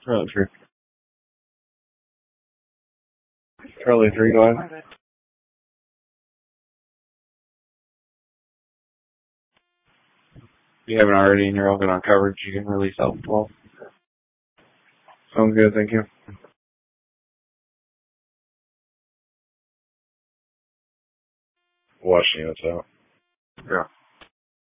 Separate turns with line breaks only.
Charlie 3. Charlie 3, go ahead. If you haven't already and you're open on coverage, you can release Alpha 12. Sounds good, thank you. Watching you, what's out? Yeah.